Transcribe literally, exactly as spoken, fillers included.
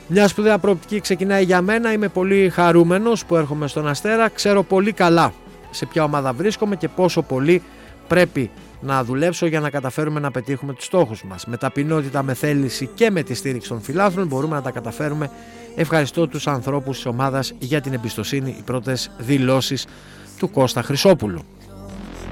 Μια σπουδαία προοπτική ξεκινάει για μένα. Είμαι πολύ χαρούμενος που έρχομαι στον Αστέρα. Ξέρω πολύ καλά σε ποια ομάδα βρίσκομαι και πόσο πολύ πρέπει να δουλέψω για να καταφέρουμε να πετύχουμε τους στόχους μας. Με ταπεινότητα, με θέληση και με τη στήριξη των φιλάθλων μπορούμε να τα καταφέρουμε. Ευχαριστώ τους ανθρώπους της ομάδας για την εμπιστοσύνη. Οι πρώτες δηλώσεις του Κώστα Χρυσόπουλου.